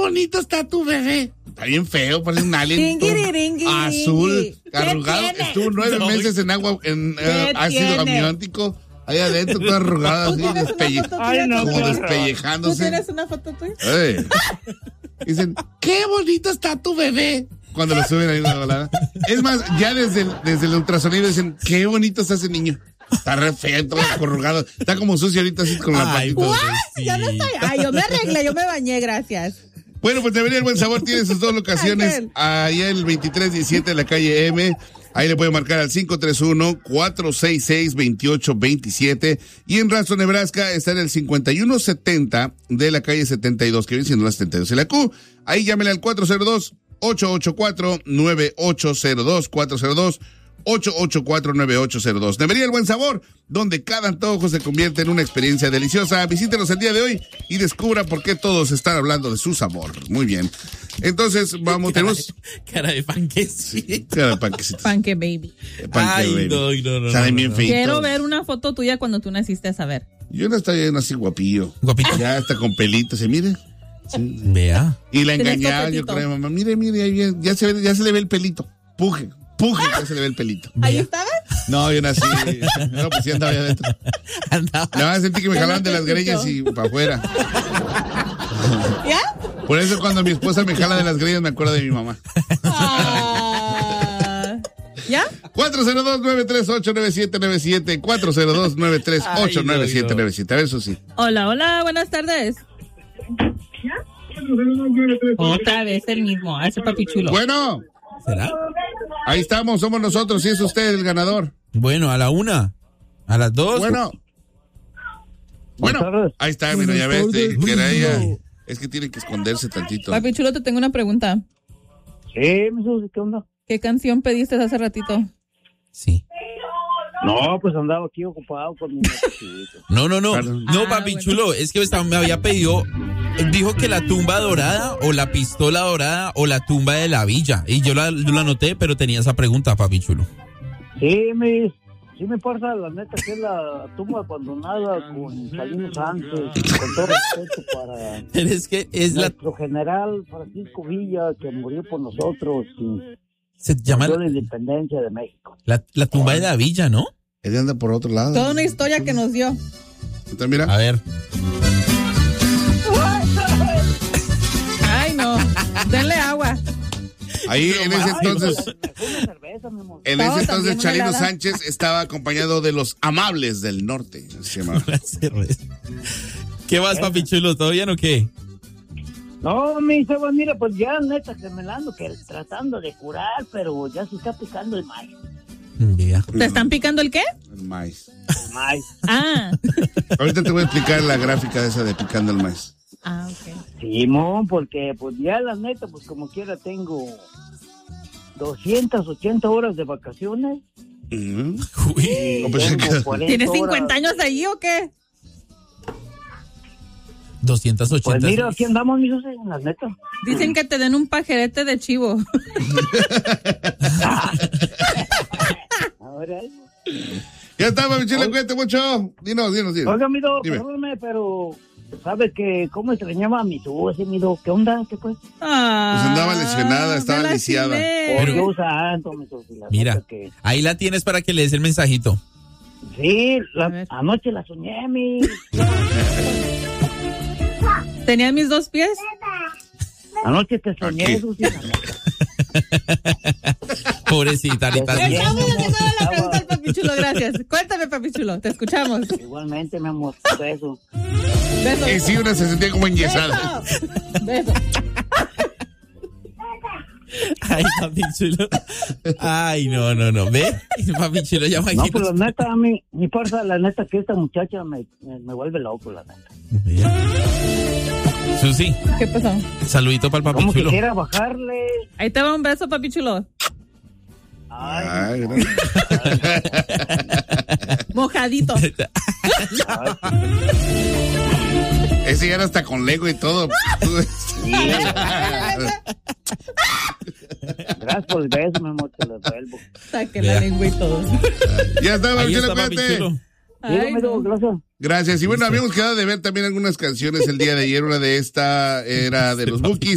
bonito está tu bebé. Está bien feo, parece un alien azul, arrugado. Estuvo 9 meses en agua, en ácido amniótico. Ahí adentro, toda arrugada, así, como despellejándose. ¿Tú tienes una foto tuya? Dicen, qué bonito está tu bebé. Cuando lo suben ahí en la balada. Es más, ya desde el ultrasonido dicen, qué bonito está ese niño. Está re feo, todo arrugado. Está como sucio ahorita así con la patita. Ya no estoy. Ay, yo me arreglé, yo me bañé, gracias. Bueno, pues Nevería El Buen Sabor tiene sus dos locaciones. Allá en el 2317 en la calle M. Ahí le puede marcar al 531-466-2827. Y en Rastro, Nebraska, está en el 5170 de la calle 72, que viene siendo la 72 en la Q. Ahí llámele al 402-884-9802, 402-884-9802. Nevería El Buen Sabor, donde cada antojo se convierte en una experiencia deliciosa. Visítenos el día de hoy y descubra por qué todos están hablando de su sabor. Muy bien. Entonces, vamos, tenemos... Cara de panquecito. Cara de panquecito. Panque baby. Ay, baby. No. Salen bien feitos. Quiero ver una foto tuya cuando tú naciste, a saber. Yo no estoy así guapillo. Guapito. Ya está con pelitos, ¿se mire? Sí. Vea. Y la engañaba, yo creo, mamá. Mire, ahí bien, ya se le ve el pelito. Puje, ya se le ve el pelito. ¿Ahí estabas? No, yo nací. No, pues sí andaba allá adentro. Nada, sentí que me jalaban de las greñas y para afuera. ¿Ya? Por eso cuando mi esposa me jala de las greñas me acuerdo de mi mamá. ¿Ya? 402-938-9797, 402-938-9797. A ver, eso sí. Hola, buenas tardes. Otra vez el mismo, hace papi chulo. Bueno. ¿Será? Ahí estamos, somos nosotros, si es usted el ganador. Bueno, a la 1, a las 2. Bueno, ahí está, mira, ya ves, que era ella. Es que tiene que esconderse tantito. Papi chulo, te tengo una pregunta. Sí, ¿qué onda? ¿Qué canción pediste hace ratito? Sí. No, pues andaba aquí ocupado con mi necesito. No, papi chulo, es que me había pedido, dijo que la tumba dorada, o la pistola dorada, o la tumba de la villa. Y yo la anoté, pero tenía esa pregunta, papi chulo. Sí, me pasa, la neta, que es la tumba abandonada con Salinas Sánchez, con todo respeto para Pero es que es nuestro general Francisco Villa, que murió por nosotros y se llama la independencia de México. La tumba de la villa, ¿no? Él anda por otro lado. Toda una historia que nos dio. Entonces, mira. A ver. Ay, no. Denle agua. Ahí en ese entonces Chalino Sánchez estaba acompañado de los Amables del Norte. Se llamaba. ¿Qué más, papi chulo? ¿Todo bien o qué? No, mi Sebas, mira, pues ya neta que me la ando tratando de curar, pero ya se está picando el maíz. Yeah. ¿Te están picando el qué? El maíz. El maíz. Ah. Ahorita te voy a explicar la gráfica esa de picando el maíz. Ah, ok. Simón, porque pues ya la neta, pues como quiera tengo 280 horas de vacaciones. Uy. ¿Tienes 50 años ahí o qué? 280. Pues mira, aquí andamos, mi José, la neta. Dicen que te den un pajerete de chivo. Ahora, Ya está, papi chulo, cuídate mucho. Dinos. Oiga, miro, perdóname, pero ¿sabe que cómo extrañaba a mi ese miro? ¿Qué onda? ¿Qué pues? Pues andaba lesionada, estaba lisiada. Por Dios santo, mira, ahí la tienes para que le des el mensajito. Sí, anoche la soñé, mi. ¿Tenía mis 2 pies? Anoche te soñé, Pobrecita, ahorita. Estamos haciendo la pregunta al papi chulo, gracias. Cuéntame, papi chulo, te escuchamos. Igualmente, mi amor, beso. Sí, una se sentía como enyesada. Beso. Ay, papi chulo. Ay, no. ¿Ve? Papi chulo ya No, pero la neta, mi fuerza, la neta, que esta muchacha me vuelve loco, la neta. Susi. ¿Qué pasó? Saludito para el papi ¿Cómo chulo. quisiera bajarle? Ahí te va un beso, papi chulo. Ay, Mojadito. Ese ya era hasta con lengua y todo. Gracias por el beso, mi amor, te lo devuelvo. Saque la lengua y todo. Ya está, Ahí chulo, está, papi cuídate. chulo. Ay, no. Gracias. Y bueno, habíamos quedado de ver también algunas canciones el día de ayer. Una de esta era de los Bukis.